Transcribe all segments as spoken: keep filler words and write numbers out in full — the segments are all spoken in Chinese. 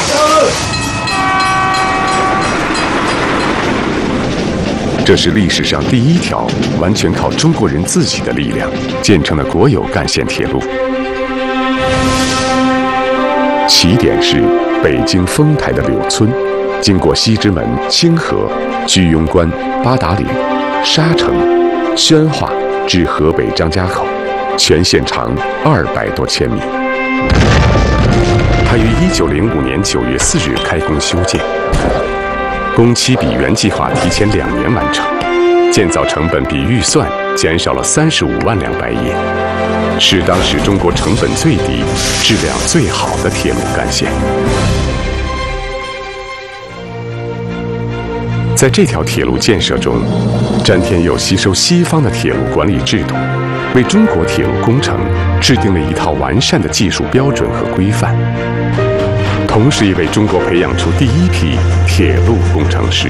这是历史上第一条完全靠中国人自己的力量建成的国有干线铁路。起点是北京丰台的柳村，经过西直门、清河、居庸关、八达岭、沙城、宣化至河北张家口，全线长二百多千米。它于一九零五年九月四日开工修建，工期比原计划提前两年完成，建造成本比预算减少了三十五万两白银，是当时中国成本最低、质量最好的铁路干线。在这条铁路建设中，詹天佑吸收西方的铁路管理制度，为中国铁路工程制定了一套完善的技术标准和规范，同时也为中国培养出第一批铁路工程师。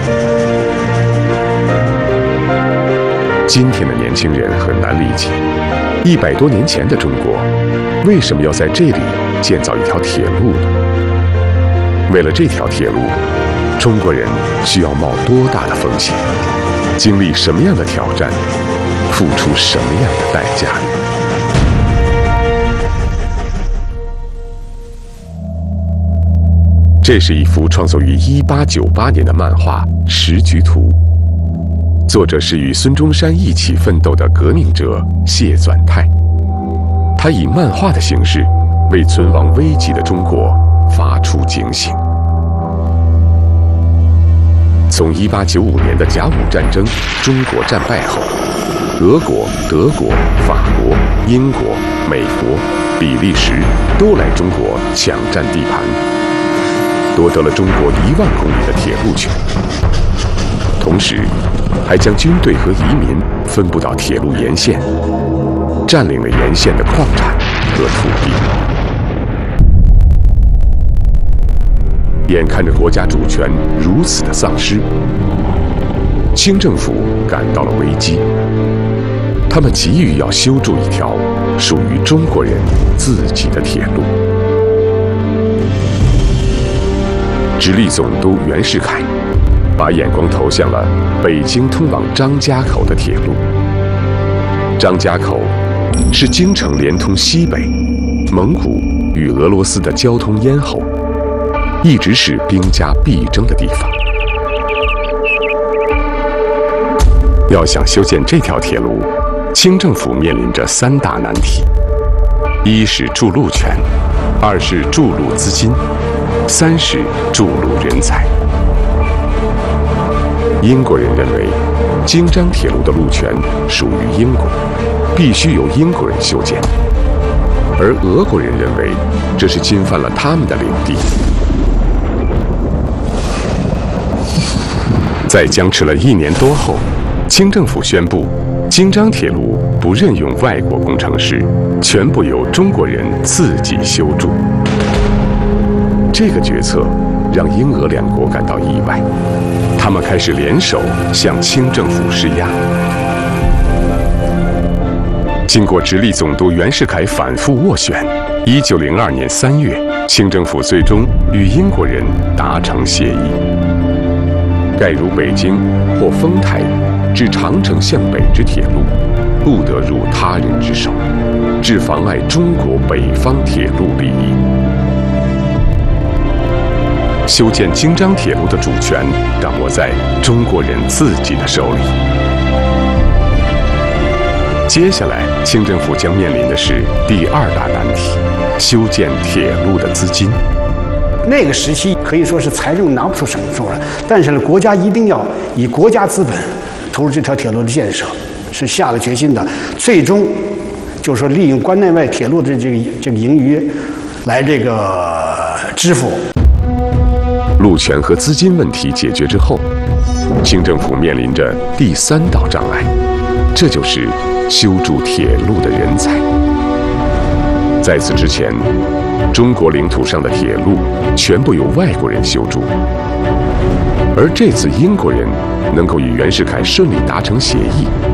今天的年轻人很难理解，一百多年前的中国为什么要在这里建造一条铁路呢？为了这条铁路，中国人需要冒多大的风险，经历什么样的挑战，付出什么样的代价呢？这是一幅创作于一八九八年的漫画《时局图》，作者是与孙中山一起奋斗的革命者谢纂泰。他以漫画的形式，为存亡危急的中国发出警醒。从一八九五年的甲午战争中国战败后，俄国、德国、法国、英国、美国、比利时都来中国抢占地盘，夺得了中国一万公里的铁路权，同时还将军队和移民分布到铁路沿线，占领了沿线的矿产和土地。眼看着国家主权如此的丧失，清政府感到了危机，他们急于要修筑一条属于中国人自己的铁路。直隶总督袁世凯把眼光投向了北京通往张家口的铁路。张家口是京城连通西北、蒙古与俄罗斯的交通咽喉，一直是兵家必争的地方。要想修建这条铁路，清政府面临着三大难题：一是筑路权，二是筑路资金，三是筑路人才。英国人认为，京张铁路的路权属于英国，必须由英国人修建；而俄国人认为，这是侵犯了他们的领地。在僵持了一年多后，清政府宣布，京张铁路不任用外国工程师，全部由中国人自己修筑。这个决策让英俄两国感到意外，他们开始联手向清政府施压。经过直隶总督袁世凯反复斡旋，一九零二年三月，清政府最终与英国人达成协议，盖如北京或丰台至长城向北之铁路，不得入他人之手，致妨碍中国北方铁路利益。修建京张铁路的主权掌握在中国人自己的手里。接下来，清政府将面临的是第二大难题：修建铁路的资金。 那个时期可以说是财政拿不出什么数来，但是呢，国家一定要以国家资本投入这条铁路的建设，是下了决心的。最终，就是说利用关内外铁路的这个这个盈余，来这个支付。 路权和资金问题解决之后，清政府面临着第三道障碍，这就是修筑铁路的人才。在此之前，中国领土上的铁路全部由外国人修筑，而这次英国人能够与袁世凯顺利达成协议，